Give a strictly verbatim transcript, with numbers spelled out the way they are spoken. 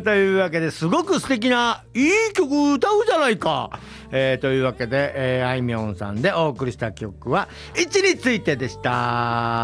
というわけですごく素敵ないい曲歌うじゃないか、えー、というわけで、えー、あいみょんさんでお送りした曲は位置についてでした。